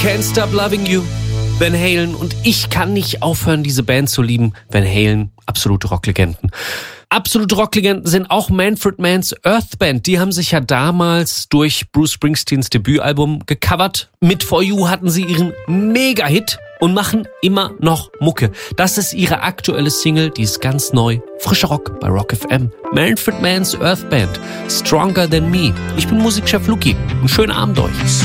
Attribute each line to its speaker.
Speaker 1: Can't Stop Loving You, Van Halen. Und ich kann nicht aufhören, diese Band zu lieben. Van Halen, absolute Rocklegenden. Absolute Rocklegenden sind auch Manfred Manns Earth Band. Die haben sich ja damals durch Bruce Springsteens Debütalbum gecovert. Mit For You hatten sie ihren Mega-Hit und machen immer noch Mucke. Das ist ihre aktuelle Single, die ist ganz neu. Frischer Rock bei Rock FM. Manfred Manns Earth Band, Stronger Than Me. Ich bin Musikchef Luki. Einen schönen Abend euch.